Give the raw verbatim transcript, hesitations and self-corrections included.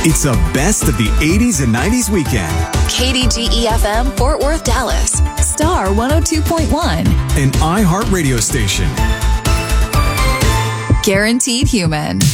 It's the best of the eighties and nineties weekend. K D G E F M, Fort Worth, Dallas. Star one oh two point one. An iHeart radio station. Guaranteed Human.